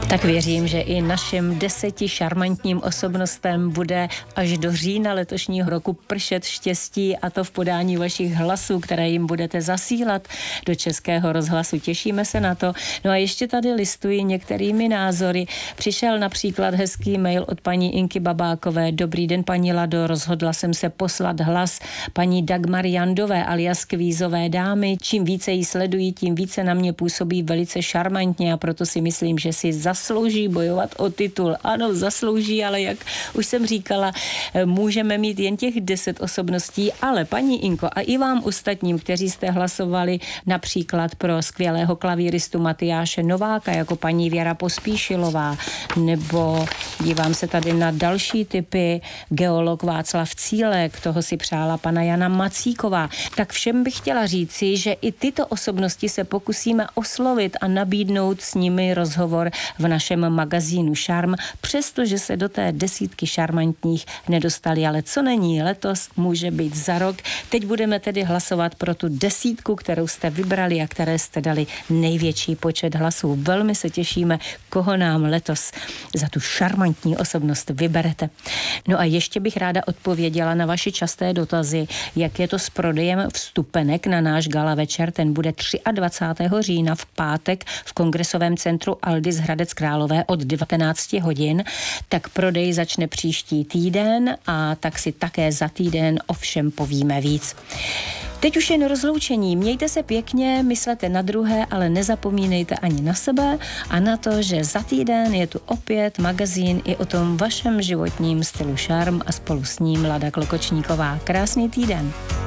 Tak věřím, že i našim 10 šarmantním osobnostem bude až do října letošního roku pršet štěstí, a to v podání vašich hlasů, které jim budete zasílat do Českého rozhlasu. Těšíme se na to. No a ještě tady listuji některými názory. Přišel například hezký mail od paní Inky Babákové. Dobrý den, paní Lado, rozhodla jsem se poslat hlas paní Dagmar Jandové alias Kvízové dámy. Čím více jí sledují, tím více na mě působí velice šarmantně, a proto si myslím, že si zaslouží bojovat o titul. Ano, zaslouží, ale jak už jsem říkala, můžeme mít jen těch 10 osobností, ale paní Inko a i vám ostatním, kteří jste hlasovali například pro skvělého klavíristu Matyáše Nováka jako paní Věra Pospíšilová, nebo dívám se tady na další typy, geolog Václav Cílek, toho si přála pana Jana Macíková. Tak všem bych chtěla říci, že i tyto osobnosti se pokusíme oslovit a nabídnout s nimi rozhovor v našem magazínu Šarm, přestože se do té 10 šarmantních nedostali, ale co není letos, může být za rok. Teď budeme tedy hlasovat pro tu 10, kterou jste vybrali a které jste dali největší počet hlasů. Velmi se těšíme, koho nám letos za tu šarmantní osobnost vyberete. No a ještě bych ráda odpověděla na vaše časté dotazy, jak je to s prodejem vstupenek na náš gala večer. Ten bude 23. října v pátek v Kongresovém centru Aldis Hradec Králové od 19 hodin. Tak prodej začne příští týden a tak si také za týden o všem povíme víc. Teď už jen rozloučení. Mějte se pěkně, myslete na druhé, ale nezapomínejte ani na sebe a na to, že za týden je tu opět magazín i o tom vašem životním stylu Šarm a spolu s ním Lada Klokočníková. Krásný týden.